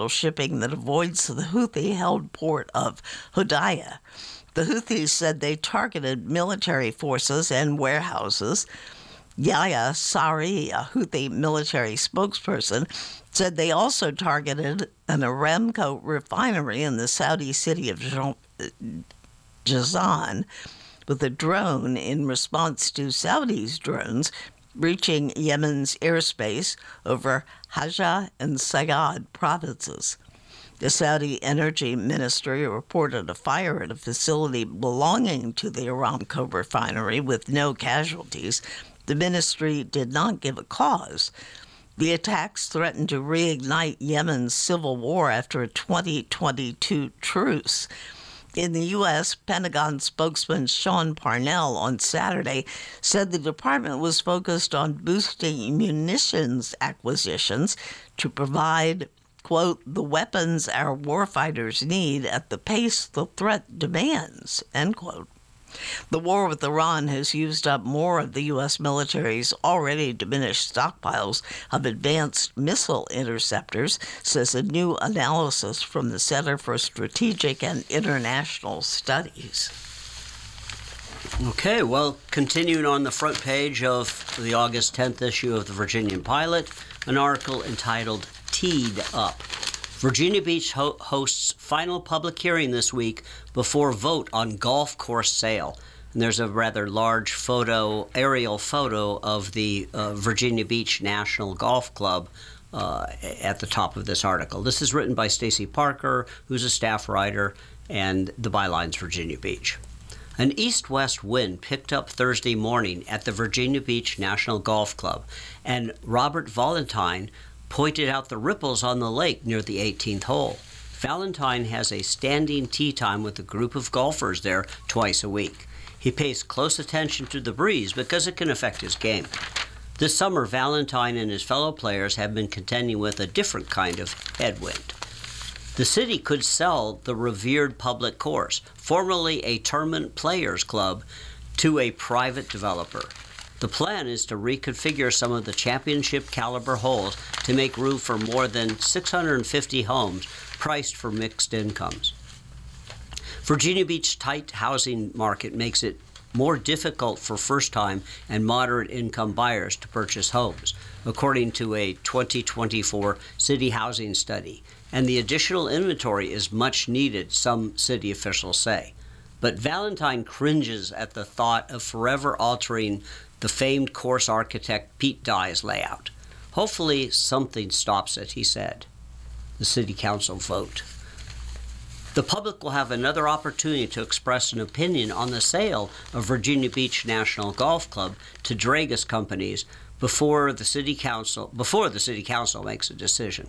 handle shipping that avoids the Houthi-held port of Hodeidah. The Houthis said they targeted military forces and warehouses. Yahya Sari, a Houthi military spokesperson, said they also targeted an Aramco refinery in the Saudi city of Jazan with a drone in response to Saudi's drones breaching Yemen's airspace over Hajjah and Sagad provinces. The Saudi Energy Ministry reported a fire at a facility belonging to the Aramco refinery with no casualties. The ministry did not give a cause. The attacks threatened to reignite Yemen's civil war after a 2022 truce. In the U.S., Pentagon spokesman Sean Parnell on Saturday said the department was focused on boosting munitions acquisitions to provide, quote, the weapons our warfighters need at the pace the threat demands, end quote. The war with Iran has used up more of the U.S. military's already diminished stockpiles of advanced missile interceptors, says a new analysis from the Center for Strategic and International Studies. Okay, well, continuing on the front page of the August 10th issue of the Virginian Pilot, an article entitled Teed Up. Virginia Beach hosts final public hearing this week before vote on golf course sale. And there's a rather large aerial photo of the Virginia Beach National Golf Club at the top of this article. This is written by Stacy Parker, who's a staff writer, and the byline's Virginia Beach. An east-west wind picked up Thursday morning at the Virginia Beach National Golf Club, and Robert Valentine pointed out the ripples on the lake near the 18th hole. Valentine has a standing tee time with a group of golfers there twice a week. He pays close attention to the breeze because it can affect his game. This summer, Valentine and his fellow players have been contending with a different kind of headwind. The city could sell the revered public course, formerly a tournament players club, to a private developer. The plan is to reconfigure some of the championship-caliber holes to make room for more than 650 homes priced for mixed incomes. Virginia Beach's tight housing market makes it more difficult for first-time and moderate-income buyers to purchase homes, according to a 2024 city housing study, and the additional inventory is much needed, some city officials say. But Valentine cringes at the thought of forever altering the famed course architect Pete Dye's layout. Hopefully something stops it, he said. The city council vote. The public will have another opportunity to express an opinion on the sale of Virginia Beach National Golf Club to Dragas companies before the city council makes a decision.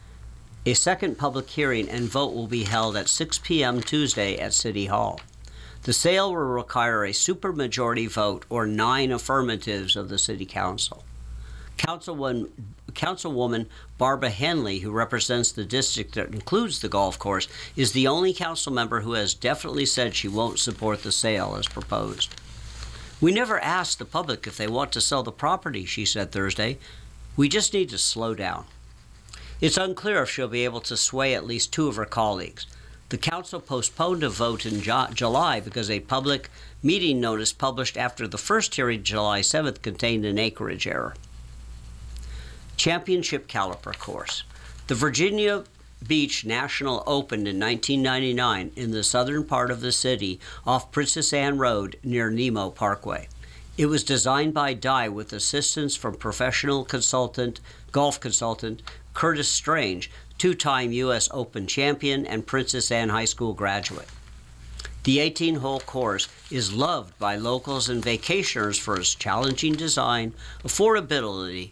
A second public hearing and vote will be held at 6 p.m. Tuesday at City Hall. The sale will require a supermajority vote or 9 affirmatives of the City Council. Councilwoman Barbara Henley, who represents the district that includes the golf course, is the only council member who has definitely said she won't support the sale as proposed. We never asked the public if they want to sell the property, she said Thursday. We just need to slow down. It's unclear if she'll be able to sway at least 2 of her colleagues. The council postponed a vote in July because a public meeting notice published after the first hearing July 7th contained an acreage error. Championship caliber course. The Virginia Beach National opened in 1999 in the southern part of the city off Princess Anne Road near Nemo Parkway. It was designed by Dye with assistance from professional golf consultant Curtis Strange, 2-time U.S. Open champion and Princess Anne High School graduate. The 18-hole course is loved by locals and vacationers for its challenging design, affordability,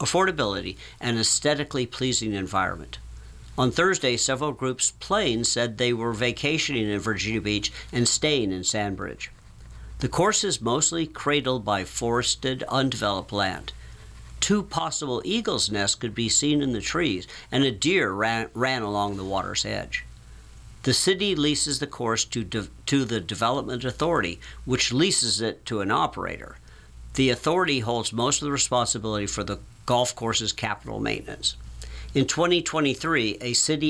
and aesthetically pleasing environment. On Thursday, several groups playing said they were vacationing in Virginia Beach and staying in Sandbridge. The course is mostly cradled by forested, undeveloped land. 2 possible eagles' nests could be seen in the trees, and a deer ran along the water's edge. The city leases the course to the Development Authority, which leases it to an operator. The authority holds most of the responsibility for the golf course's capital maintenance. In 2023, a city